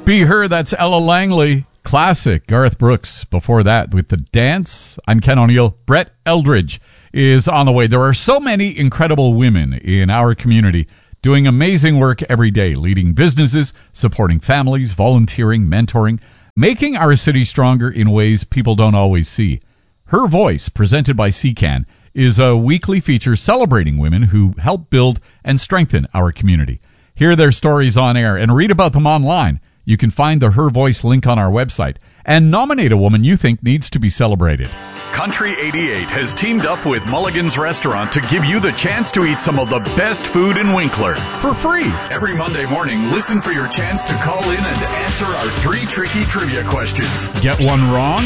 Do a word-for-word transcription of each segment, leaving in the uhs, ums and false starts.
Be Her, that's Ella Langley. Classic. Garth Brooks before that with The Dance. I'm Ken O'Neill. Brett Eldridge is on the way. There are so many incredible women in our community doing amazing work every day, leading businesses, supporting families, volunteering, mentoring, making our city stronger in ways people don't always see. Her Voice, presented by C C A N, is a weekly feature celebrating women who help build and strengthen our community. Hear their stories on air and read about them online. You can find the Her Voice link on our website and nominate a woman you think needs to be celebrated. Country eighty-eight has teamed up with Mulligan's Restaurant to give you the chance to eat some of the best food in Winkler for free. Every Monday morning, listen for your chance to call in and answer our three tricky trivia questions. Get one wrong?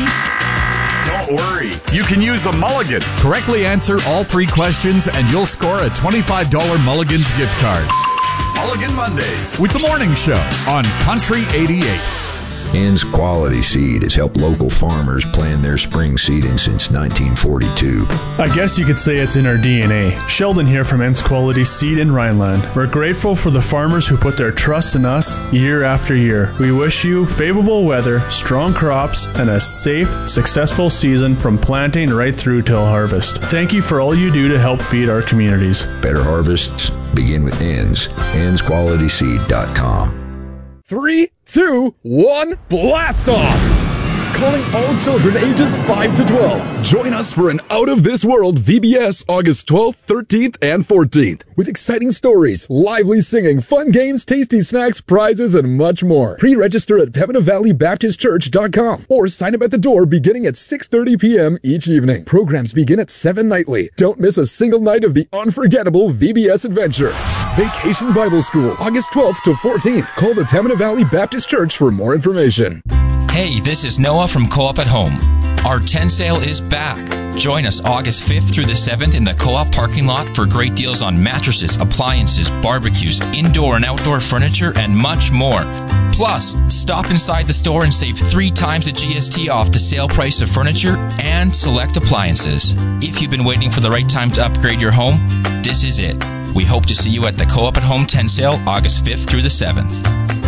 Don't worry. You can use a mulligan. Correctly answer all three questions and you'll score a twenty-five dollars Mulligan's gift card. Mulligan Mondays with the Morning Show on Country eighty-eight. Ann's Quality Seed has helped local farmers plan their spring seeding since nineteen forty-two. I guess you could say it's in our D N A. Sheldon here from Ann's Quality Seed in Rhineland. We're grateful for the farmers who put their trust in us year after year. We wish you favorable weather, strong crops, and a safe, successful season from planting right through till harvest. Thank you for all you do to help feed our communities. Better harvests begin with Ann's. Anns Quality Seed dot com. Three, two, one, blast off! Calling all children ages five to twelve. Join us for an out-of-this-world V B S August twelfth, thirteenth, and fourteenth. With exciting stories, lively singing, fun games, tasty snacks, prizes, and much more. Pre-register at Pembina Valley Baptist Church dot com or sign up at the door beginning at six thirty p.m. each evening. Programs begin at seven nightly. Don't miss a single night of the unforgettable V B S adventure. Vacation Bible School, August twelfth to fourteenth. Call the Pembina Valley Baptist Church for more information. Hey, this is Noah from Co-op at Home. Our tent sale is back. Join us August fifth through the seventh in the Co-op parking lot for great deals on mattresses, appliances, barbecues, indoor and outdoor furniture, and much more. Plus, stop inside the store and save three times the G S T off the sale price of furniture and select appliances. If you've been waiting for the right time to upgrade your home, this is it. We hope to see you at the Co-op at Home tent sale August fifth through the seventh.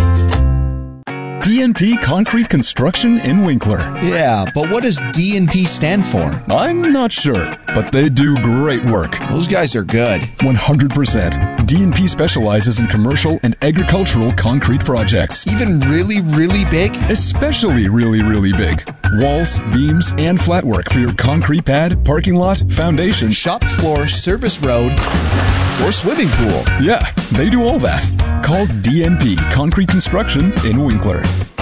D N P Concrete Construction in Winkler. Yeah, but what does D N P stand for? I'm not sure, but they do great work. Those guys are good. one hundred percent. D N P specializes in commercial and agricultural concrete projects. Even really, really big? Especially really, really big. Walls, beams, and flat work for your concrete pad, parking lot, foundation, shop floor, service road, or swimming pool. Yeah, they do all that. Call D N P Concrete Construction in Winkler.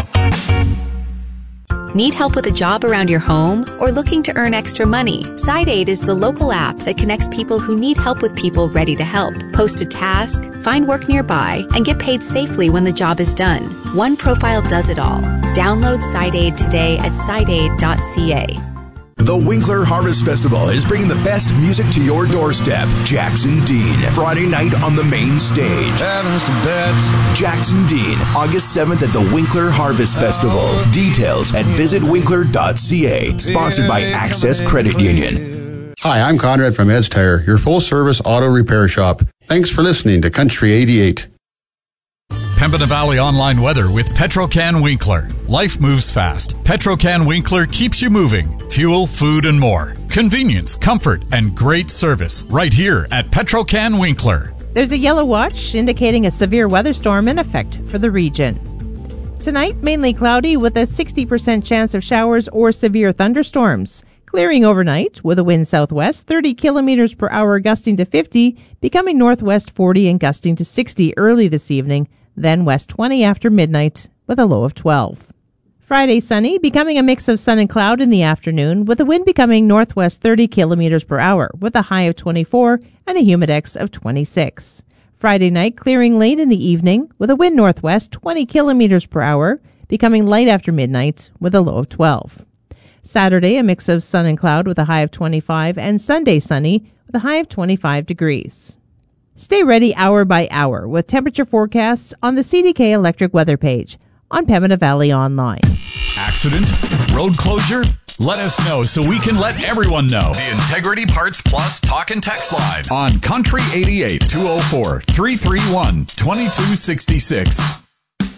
Need help with a job around your home or looking to earn extra money? SideAid is the local app that connects people who need help with people ready to help. Post a task, find work nearby, and get paid safely when the job is done. One profile does it all. Download SideAid today at side aid dot c a. The Winkler Harvest Festival is bringing the best music to your doorstep. Jackson Dean, Friday night on the main stage. Jackson Dean, August seventh at the Winkler Harvest Festival. Details at visit winkler dot c a. Sponsored by Access Credit Union. Hi, I'm Conrad from Ed's Tire, your full-service auto repair shop. Thanks for listening to Country eighty-eight. Pembina Valley online weather with Petrocan Winkler. Life moves fast. Petrocan Winkler keeps you moving. Fuel, food, and more. Convenience, comfort, and great service right here at Petrocan Winkler. There's a yellow watch indicating a severe weather storm in effect for the region. Tonight, mainly cloudy with a sixty percent chance of showers or severe thunderstorms. Clearing overnight with a wind southwest thirty kilometers per hour gusting to fifty, becoming northwest forty and gusting to sixty early this evening. Then west twenty after midnight with a low of twelve. Friday sunny, becoming a mix of sun and cloud in the afternoon with the wind becoming northwest thirty kilometers per hour with a high of twenty-four and a humidex of twenty-six. Friday night clearing late in the evening with a wind northwest twenty kilometers per hour, becoming light after midnight with a low of twelve. Saturday a mix of sun and cloud with a high of twenty-five and Sunday sunny with a high of twenty-five degrees. Stay ready hour by hour with temperature forecasts on the C D K Electric weather page on Pembina Valley Online. Accident? Road closure? Let us know so we can let everyone know. The Integrity Parts Plus Talk and Text Line on Country eighty-eight, two oh four, three three one, two two six six.